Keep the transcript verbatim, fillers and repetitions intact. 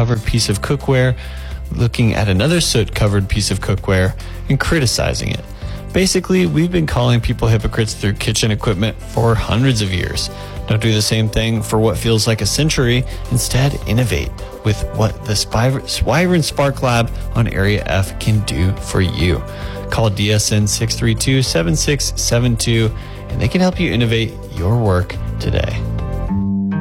soot-covered piece of cookware, looking at another soot-covered piece of cookware, and criticizing it. Basically, we've been calling people hypocrites through kitchen equipment for hundreds of years. Don't do the same thing for what feels like a century. Instead, innovate with what the Wyvern Spark Lab on Area F can do for you. Call D S N six three two, seven six seven two, and they can help you innovate your work today.